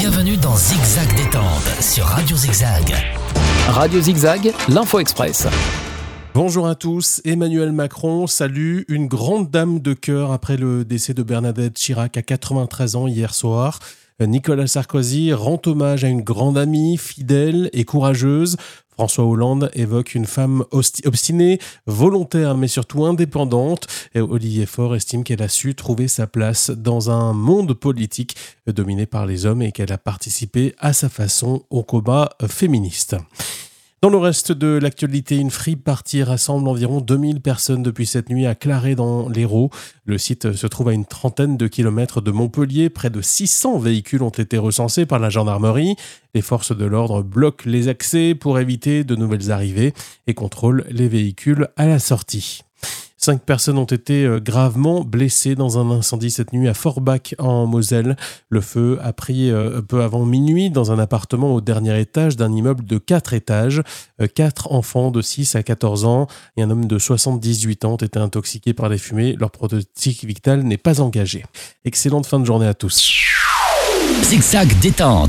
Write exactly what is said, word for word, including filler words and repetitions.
Bienvenue dans Zigzag Détente sur Radio Zigzag. Radio Zigzag, l'Info Express. Bonjour à tous, Emmanuel Macron salue une grande dame de cœur après le décès de Bernadette Chirac à quatre-vingt-treize ans hier soir. Nicolas Sarkozy rend hommage à une grande amie, fidèle et courageuse. François Hollande évoque une femme obstinée, volontaire mais surtout indépendante. Et Olivier Faure estime qu'elle a su trouver sa place dans un monde politique dominé par les hommes et qu'elle a participé à sa façon au combat féministe. Dans le reste de l'actualité, une free party rassemble environ deux mille personnes depuis cette nuit à Claré dans l'Hérault. Le site se trouve à une trentaine de kilomètres de Montpellier. Près de six cents véhicules ont été recensés par la gendarmerie. Les forces de l'ordre bloquent les accès pour éviter de nouvelles arrivées et contrôlent les véhicules à la sortie. Cinq personnes ont été gravement blessées dans un incendie cette nuit à Forbach en Moselle. Le feu a pris peu avant minuit dans un appartement au dernier étage d'un immeuble de quatre étages. Quatre enfants de six à quatorze ans et un homme de soixante-dix-huit ans ont été intoxiqués par les fumées. Leur pronostic vital n'est pas engagé. Excellente fin de journée à tous. Zigzag Détente.